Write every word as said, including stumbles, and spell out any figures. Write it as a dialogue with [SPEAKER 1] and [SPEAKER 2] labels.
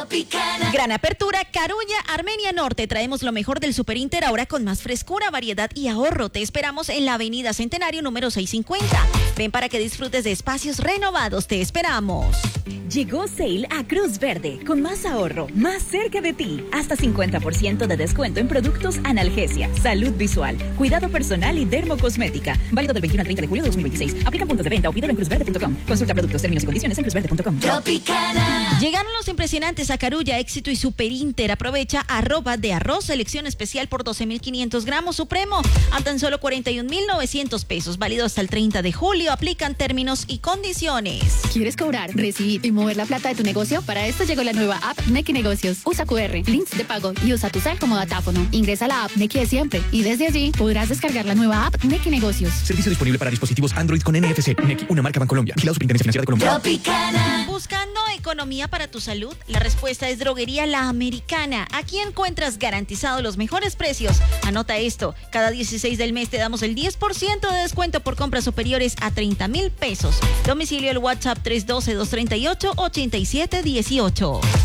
[SPEAKER 1] Tropicana. Gran apertura, Carulla, Armenia Norte. Traemos lo mejor del Super Inter ahora con más frescura, variedad y ahorro. Te esperamos en la avenida Centenario número seiscientos cincuenta. Ven para que disfrutes de espacios renovados. Te esperamos.
[SPEAKER 2] Llegó Sale a Cruz Verde, con más ahorro, más cerca de ti. Hasta cincuenta por ciento de descuento en productos analgesia, salud visual, cuidado personal y dermocosmética. Válido del veintiuno al treinta de julio de dos mil veintiséis. Aplican puntos de venta o pídelo en cruz verde punto com. Consulta productos, términos y condiciones en cruz verde punto com.
[SPEAKER 1] Tropicana. Llegaron los impresionantes a Carulla, Éxito y Super Inter. Aprovecha arroba de arroz, selección especial por doce mil quinientos gramos Supremo a tan solo cuarenta y un mil novecientos pesos. Válido hasta el treinta de julio. Aplican términos y condiciones.
[SPEAKER 3] ¿Quieres cobrar, recibir y mover la plata de tu negocio? Para esto llegó la nueva app Nequi Negocios. Usa cu erre, links de pago y usa tu cel como datáfono. Ingresa a la app Nequi de siempre y desde allí podrás descargar la nueva app Nequi Negocios.
[SPEAKER 4] Servicio disponible para dispositivos Android con N F C. Nequi, una marca Bancolombia. Vigilado Superintendencia Financiera de Colombia.
[SPEAKER 1] Tropicana. ¿Buscando economía para tu salud? La respuesta es Droguería La Americana. Aquí encuentras garantizado los mejores precios. Anota esto. Cada dieciséis del mes te damos el diez por ciento de descuento por compras superiores a treinta mil pesos. Domicilio el WhatsApp tres uno dos, dos tres ocho, ocho siete uno ocho.